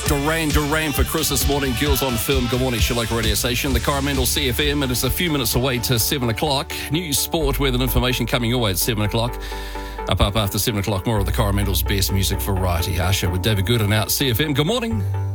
Duran for Chris this morning. Girls on Film. Good morning, your local radio station, the Coromandel CFM. It is a few minutes away to 7 o'clock. News, sport, weather and information coming your way at 7 o'clock. Up after 7 o'clock, more of the Coromandel's best music variety. Usher with David Gooden out CFM. Good morning.